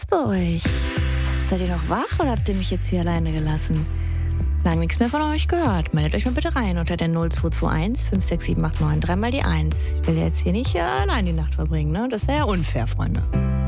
los bei euch? Seid ihr noch wach oder habt ihr mich jetzt hier alleine gelassen? Lang nichts mehr von euch gehört. Meldet euch mal bitte rein unter der 0221 56789 3 mal die 1. Ich will jetzt hier nicht allein die Nacht verbringen, ne? Das wäre ja unfair, Freunde.